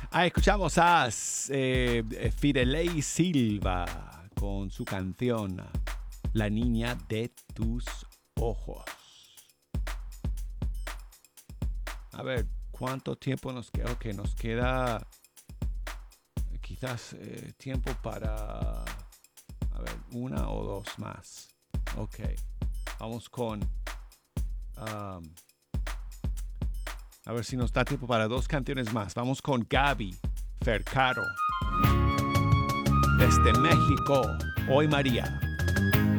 Escuchamos a Fidelei Silva con su canción La niña de tus ojos. A ver, ¿cuánto tiempo nos queda? Ok, nos queda quizás tiempo para, a ver, una o dos más. Ok, vamos con... a ver si nos da tiempo para dos canciones más. Vamos con Gaby Fercaro. Desde México, Hoy María.